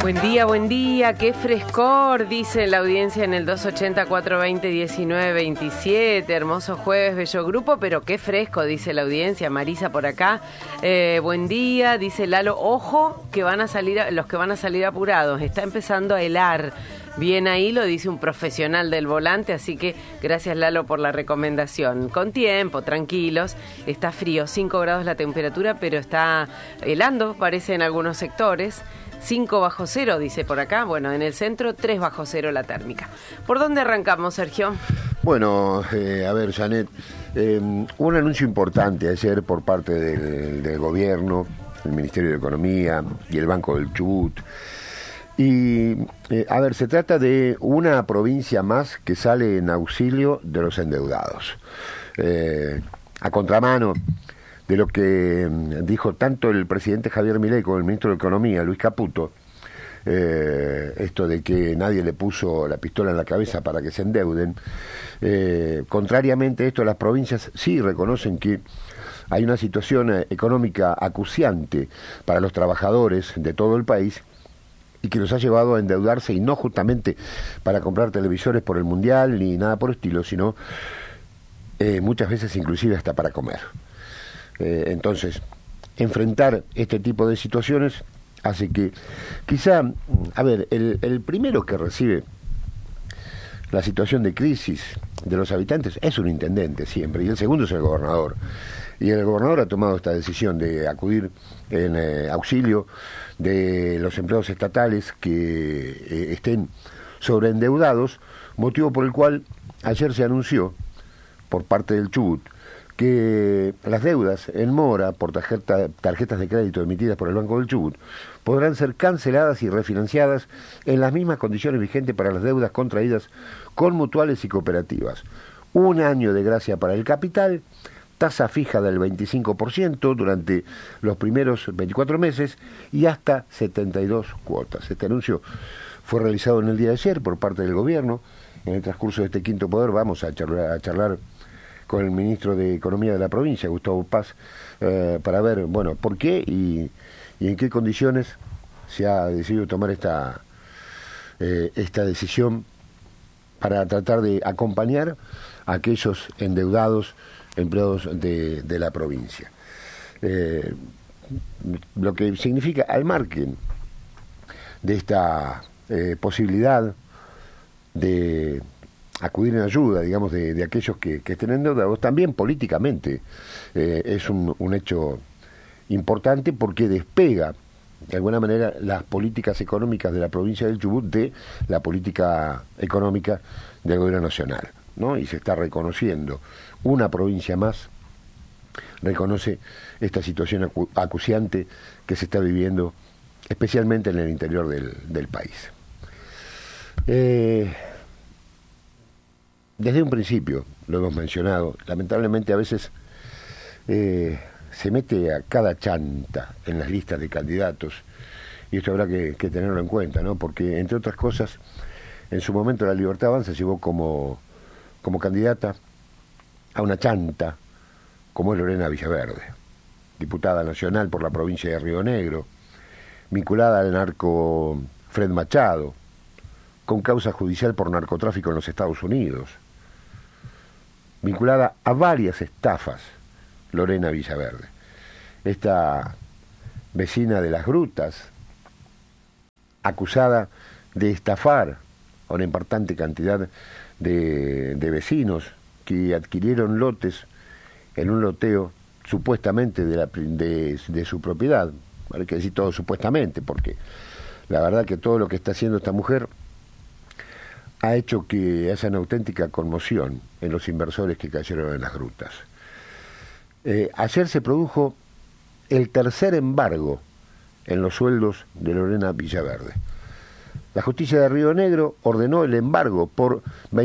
Buen día, qué frescor, dice la audiencia en el 280-420-1927, hermoso jueves, bello grupo, pero qué fresco, dice la audiencia, Marisa por acá, buen día, dice Lalo, ojo, que van a salir, los que van a salir apurados, está empezando a helar. Bien ahí, lo dice un profesional del volante, así que gracias Lalo por la recomendación. Con tiempo, tranquilos, está frío, 5 grados la temperatura, pero está helando, parece en algunos sectores. 5 bajo cero, dice por acá. Bueno, en el centro, 3 bajo cero la térmica. ¿Por dónde arrancamos, Sergio? Bueno, a ver, Janet, un anuncio importante ayer por parte del gobierno, el Ministerio de Economía y el Banco del Chubut. Y, a ver, se trata de una provincia más que sale en auxilio de los endeudados. A contramano de lo que dijo tanto el presidente Javier Milei como el ministro de Economía, Luis Caputo, esto de que nadie le puso la pistola en la cabeza para que se endeuden. Contrariamente a esto, las provincias sí reconocen que hay una situación económica acuciante para los trabajadores de todo el país y que los ha llevado a endeudarse, y no justamente para comprar televisores por el Mundial ni nada por el estilo, sino muchas veces inclusive hasta para comer. Entonces, enfrentar este tipo de situaciones hace que quizá, a ver, el primero que recibe la situación de crisis de los habitantes es un intendente siempre, y el segundo es el gobernador. Y el gobernador ha tomado esta decisión de acudir en auxilio de los empleados estatales que estén sobreendeudados, motivo por el cual ayer se anunció por parte del Chubut que las deudas en mora por tarjetas de crédito emitidas por el Banco del Chubut podrán ser canceladas y refinanciadas en las mismas condiciones vigentes para las deudas contraídas con mutuales y cooperativas. Un año de gracia para el capital, tasa fija del 25% durante los primeros 24 meses y hasta 72 cuotas. Este anuncio fue realizado en el día de ayer por parte del gobierno. En el transcurso de este quinto poder vamos a charlar con el ministro de Economía de la provincia, Gustavo Paz, para ver, bueno, por qué y en qué condiciones se ha decidido tomar esta decisión para tratar de acompañar a aquellos endeudados empleados de la provincia. Lo que significa, al margen de esta posibilidad de acudir en ayuda, digamos, de aquellos que estén endeudados, también políticamente es un hecho importante porque despega de alguna manera las políticas económicas de la provincia del Chubut de la política económica del gobierno nacional, ¿no? Y se está reconociendo, una provincia más reconoce esta situación acuciante que se está viviendo, especialmente en el interior del país. Desde un principio, lo hemos mencionado, lamentablemente a veces se mete a cada chanta en las listas de candidatos, y esto habrá que tenerlo en cuenta, ¿no? Porque, entre otras cosas, en su momento la Libertad Avanza llevó como candidata a una chanta, como es Lorena Villaverde, diputada nacional por la provincia de Río Negro, vinculada al narco Fred Machado, con causa judicial por narcotráfico en los Estados Unidos, vinculada a varias estafas, Lorena Villaverde. Esta vecina de Las Grutas, acusada de estafar a una importante cantidad de vecinos que adquirieron lotes en un loteo supuestamente de su propiedad. Hay que decir todo supuestamente, porque la verdad que todo lo que está haciendo esta mujer ha hecho que haya una auténtica conmoción en los inversores que cayeron en Las Grutas. Ayer se produjo el tercer embargo en los sueldos de Lorena Villaverde. La justicia de Río Negro ordenó el embargo por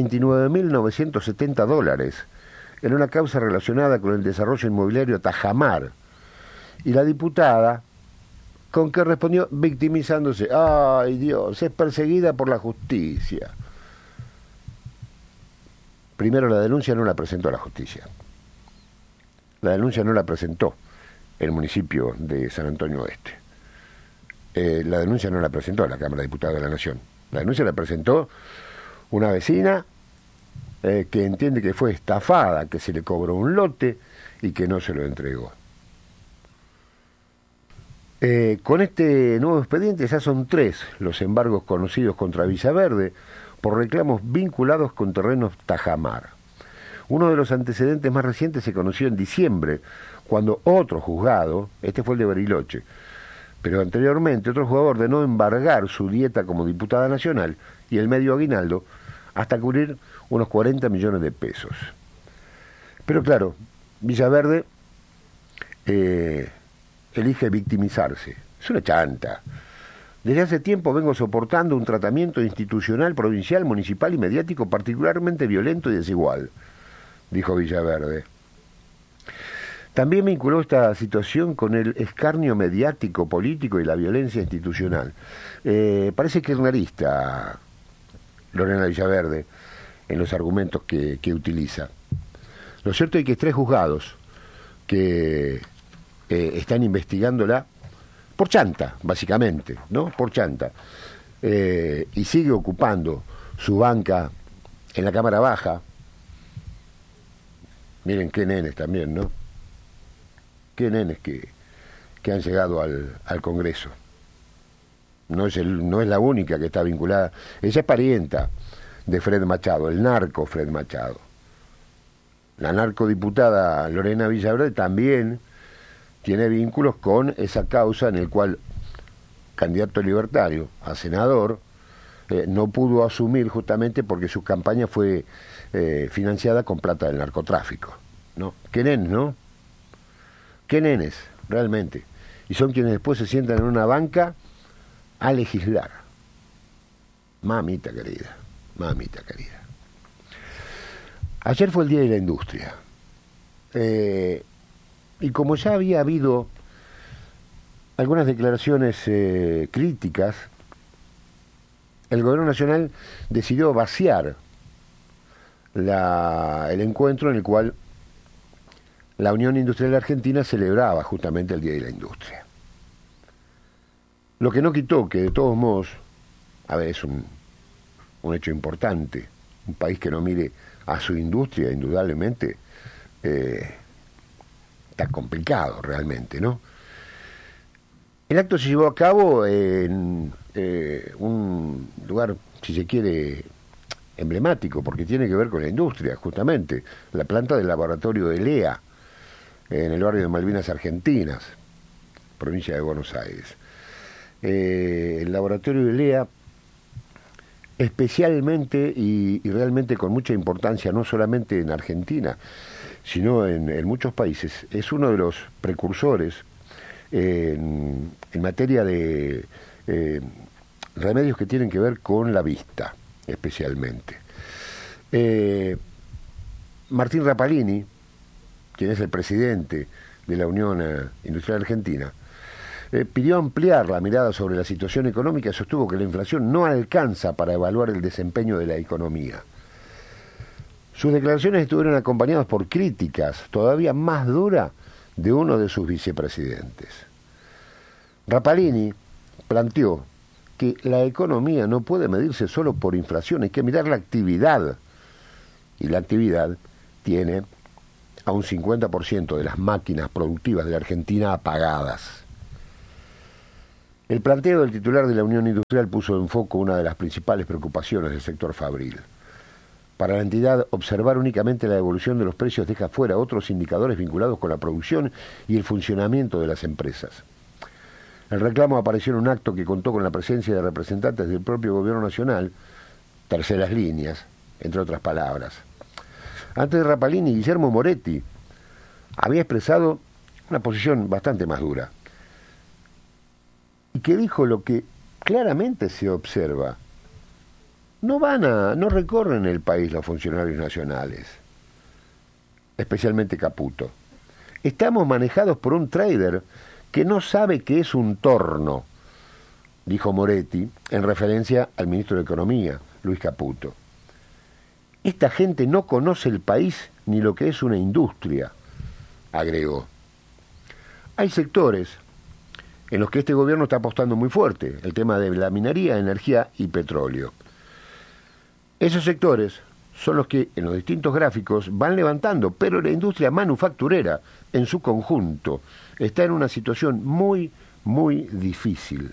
$29.970 en una causa relacionada con el desarrollo inmobiliario Tajamar. Y la diputada, ¿con qué respondió? Victimizándose. ¡Ay, Dios! Es perseguida por la justicia. Primero, la denuncia no la presentó la justicia. La denuncia no la presentó el municipio de San Antonio Oeste. la denuncia no la presentó la Cámara de Diputados de la Nación. La denuncia la presentó una vecina que entiende que fue estafada, que se le cobró un lote y que no se lo entregó. Con este nuevo expediente ya son 3 los embargos conocidos contra Villaverde por reclamos vinculados con terrenos tajamar. Uno de los antecedentes más recientes se conoció en diciembre, cuando otro juzgado, este fue el de Bariloche, pero anteriormente otro juzgado ordenó embargar su dieta como diputada nacional y el medio aguinaldo hasta cubrir unos 40 millones de pesos. Pero claro, Villaverde elige victimizarse. Es una chanta. Desde hace tiempo vengo soportando un tratamiento institucional, provincial, municipal y mediático particularmente violento y desigual, dijo Villaverde. También vinculó esta situación con el escarnio mediático, político y la violencia institucional. Parece kirchnerista Lorena Villaverde en los argumentos que utiliza. Lo cierto es que hay 3 juzgados que están investigándola por chanta, básicamente, ¿no? Por chanta. Y sigue ocupando su banca en la Cámara Baja. Miren qué nenes también, ¿no? Qué nenes que han llegado al Congreso. No es la única que está vinculada. Ella es parienta de Fred Machado, el narco Fred Machado. La narcodiputada Lorena Villaverde también tiene vínculos con esa causa en el cual candidato libertario a senador no pudo asumir justamente porque su campaña fue financiada con plata del narcotráfico, ¿no? Qué nenes, ¿no? Qué nenes, realmente. Y son quienes después se sientan en una banca a legislar. Mamita querida, mamita querida. Ayer fue el Día de la Industria. Y como ya había habido algunas declaraciones críticas, el Gobierno Nacional decidió vaciar el encuentro en el cual la Unión Industrial Argentina celebraba justamente el Día de la Industria. Lo que no quitó que, de todos modos, a ver, es un hecho importante, un país que no mire a su industria, indudablemente, está complicado realmente, ¿no? El acto se llevó a cabo en un lugar, si se quiere, emblemático, porque tiene que ver con la industria, justamente, la planta del laboratorio de LEA, en el barrio de Malvinas Argentinas, provincia de Buenos Aires. El laboratorio de LEA, especialmente y realmente con mucha importancia, no solamente en Argentina, sino en muchos países, es uno de los precursores en materia de remedios que tienen que ver con la vista, especialmente. Martín Rapalini, quien es el presidente de la Unión Industrial Argentina, pidió ampliar la mirada sobre la situación económica y sostuvo que la inflación no alcanza para evaluar el desempeño de la economía. Sus declaraciones estuvieron acompañadas por críticas todavía más duras de uno de sus vicepresidentes. Rapalini planteó que la economía no puede medirse solo por inflación, hay que mirar la actividad. Y la actividad tiene a un 50% de las máquinas productivas de la Argentina apagadas. El planteo del titular de la Unión Industrial puso en foco una de las principales preocupaciones del sector fabril. Para la entidad, observar únicamente la evolución de los precios deja fuera otros indicadores vinculados con la producción y el funcionamiento de las empresas. El reclamo apareció en un acto que contó con la presencia de representantes del propio Gobierno Nacional, terceras líneas, entre otras palabras. Antes de Rapalini, Guillermo Moretti había expresado una posición bastante más dura y que dijo lo que claramente se observa. No recorren el país los funcionarios nacionales, especialmente Caputo. Estamos manejados por un trader que no sabe qué es un torno, dijo Moretti, en referencia al ministro de Economía, Luis Caputo. Esta gente no conoce el país ni lo que es una industria, agregó. Hay sectores en los que este gobierno está apostando muy fuerte, el tema de la minería, energía y petróleo. Esos sectores son los que en los distintos gráficos van levantando, pero la industria manufacturera en su conjunto está en una situación muy, muy difícil.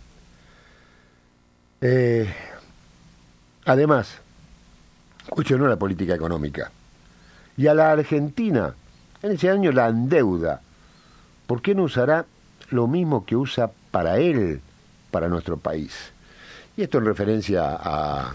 Además, cuestionó la política económica. Y a la Argentina, en ese año la endeuda. ¿Por qué no usará lo mismo que usa para él, para nuestro país? Y esto en referencia a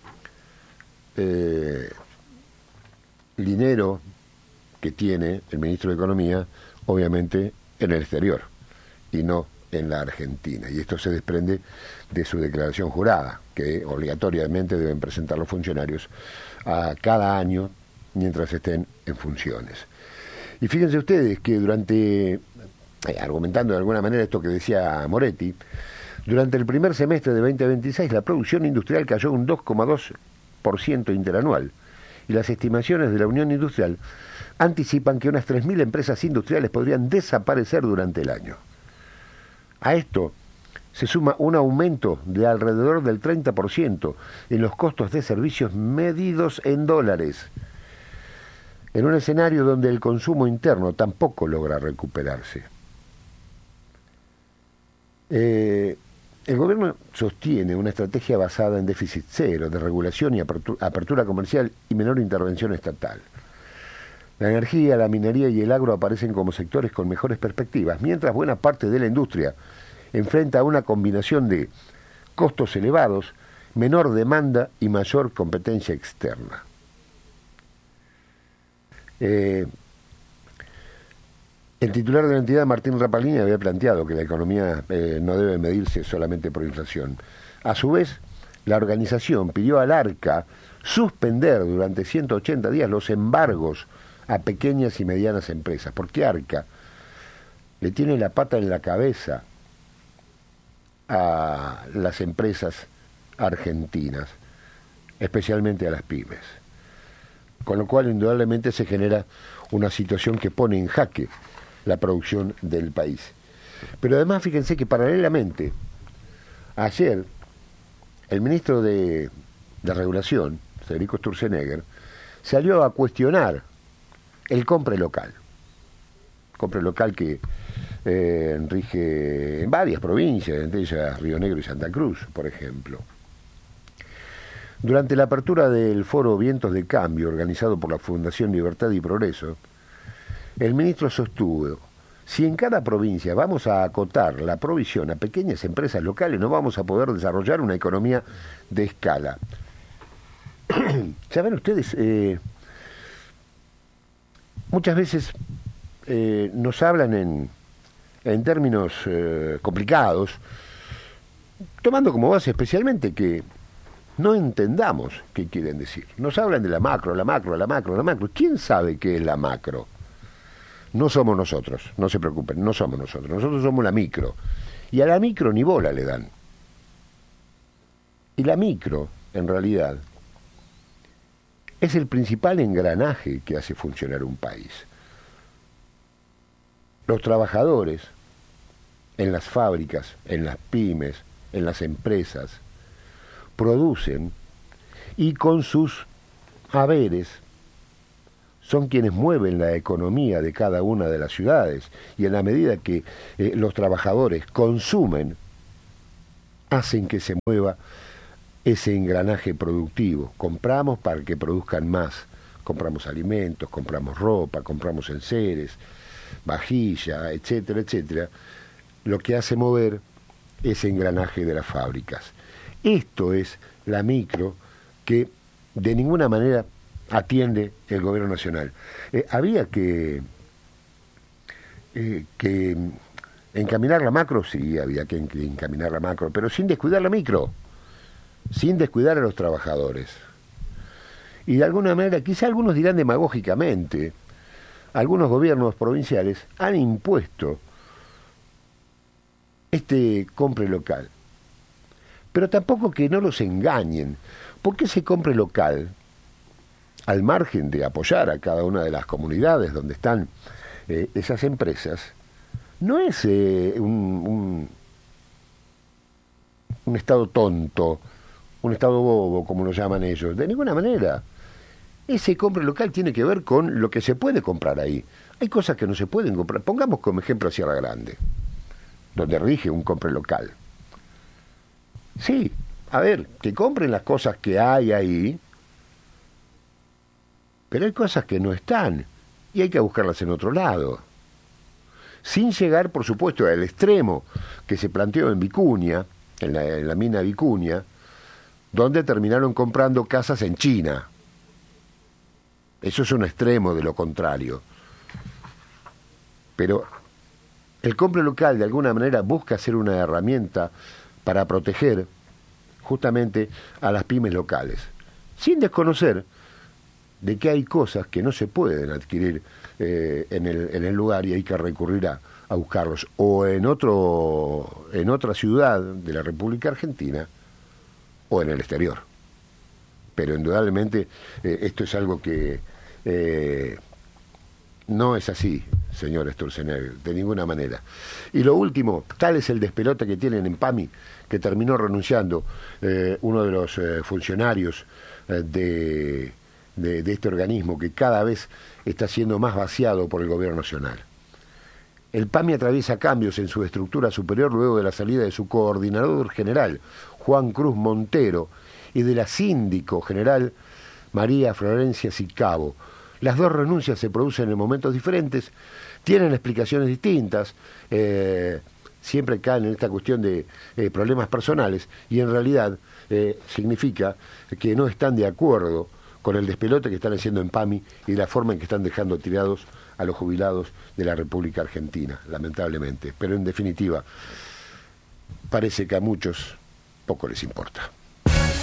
dinero que tiene el ministro de Economía, obviamente en el exterior, y no en la Argentina. Y esto se desprende de su declaración jurada, que obligatoriamente deben presentar los funcionarios a cada año mientras estén en funciones. Y fíjense ustedes que durante, argumentando de alguna manera esto que decía Moretti, durante el primer semestre de 2026 la producción industrial cayó un 2,2% interanual, y las estimaciones de la Unión Industrial anticipan que unas 3.000 empresas industriales podrían desaparecer durante el año. A esto se suma un aumento de alrededor del 30% en los costos de servicios medidos en dólares, en un escenario donde el consumo interno tampoco logra recuperarse. El gobierno sostiene una estrategia basada en déficit cero, de regulación y apertura comercial y menor intervención estatal. La energía, la minería y el agro aparecen como sectores con mejores perspectivas, mientras buena parte de la industria enfrenta una combinación de costos elevados, menor demanda y mayor competencia externa. El titular de la entidad, Martín Rapalini, había planteado que la economía no debe medirse solamente por inflación. A su vez, la organización pidió al ARCA suspender durante 180 días los embargos a pequeñas y medianas empresas, porque ARCA le tiene la pata en la cabeza a las empresas argentinas, especialmente a las pymes. Con lo cual, indudablemente, se genera una situación que pone en jaque la producción del país. Pero además, fíjense que paralelamente, ayer, el ministro de Regulación, Federico Sturzenegger, salió a cuestionar el compre local. Compre local que rige en varias provincias, entre ellas Río Negro y Santa Cruz, por ejemplo. Durante la apertura del foro Vientos de Cambio, organizado por la Fundación Libertad y Progreso, el ministro sostuvo: si en cada provincia vamos a acotar la provisión a pequeñas empresas locales, no vamos a poder desarrollar una economía de escala. ¿Saben ustedes? Muchas veces nos hablan en términos complicados, tomando como base especialmente que no entendamos qué quieren decir. Nos hablan de la macro, la macro, la macro, la macro. ¿Quién sabe qué es la macro? No somos nosotros, no se preocupen, no somos nosotros. Nosotros somos la micro. Y a la micro ni bola le dan. Y la micro, en realidad, es el principal engranaje que hace funcionar un país. Los trabajadores, en las fábricas, en las pymes, en las empresas, producen y con sus haberes son quienes mueven la economía de cada una de las ciudades, y en la medida que los trabajadores consumen, hacen que se mueva ese engranaje productivo. Compramos para que produzcan más, compramos alimentos, compramos ropa, compramos enseres, vajilla, etcétera, etcétera, lo que hace mover ese engranaje de las fábricas. Esto es la micro que de ninguna manera atiende el gobierno nacional. Había que encaminar la macro, sí, había que encaminar la macro, pero sin descuidar la micro, sin descuidar a los trabajadores. Y de alguna manera, quizá algunos dirán demagógicamente, algunos gobiernos provinciales han impuesto este compre local. Pero tampoco que no los engañen, porque ese compre local, al margen de apoyar a cada una de las comunidades donde están esas empresas, no es un Estado tonto, un Estado bobo, como lo llaman ellos, de ninguna manera. Ese compra local tiene que ver con lo que se puede comprar ahí. Hay cosas que no se pueden comprar. Pongamos como ejemplo Sierra Grande, donde rige un compra local. Sí, a ver, que compren las cosas que hay ahí, pero hay cosas que no están y hay que buscarlas en otro lado. Sin llegar, por supuesto, al extremo que se planteó en Vicuña, en la mina Vicuña, donde terminaron comprando casas en China. Eso es un extremo de lo contrario. Pero el compra local, de alguna manera, busca ser una herramienta para proteger justamente a las pymes locales, sin desconocer de que hay cosas que no se pueden adquirir en el lugar y hay que recurrir a buscarlos o en otra ciudad de la República Argentina o en el exterior. Pero indudablemente esto es algo que no es así, señor Sturzenegger, de ninguna manera. Y lo último, tal es el despelote que tienen en PAMI, que terminó renunciando uno de los funcionarios de este organismo, que cada vez está siendo más vaciado por el gobierno nacional. El PAMI atraviesa cambios en su estructura superior luego de la salida de su coordinador general, Juan Cruz Montero, y de la síndico general, María Florencia Sicabo. Las dos renuncias se producen en momentos diferentes, tienen explicaciones distintas, siempre caen en esta cuestión de problemas personales, y en realidad significa que no están de acuerdo con el despelote que están haciendo en PAMI y la forma en que están dejando tirados a los jubilados de la República Argentina, lamentablemente. Pero en definitiva, parece que a muchos poco les importa.